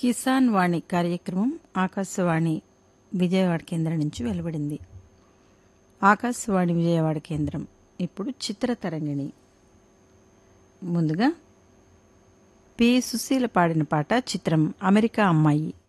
కిసాన్ వాణి కార్యక్రమం ఆకాశవాణి విజయవాడ కేంద్రం నుంచి వెలువడింది. ఆకాశవాణి విజయవాడ కేంద్రం ఇప్పుడు చిత్రతరంగిణి. ముందుగా పి. సుశీల పాడిన పాట. చిత్రం అమెరికా అమ్మాయి.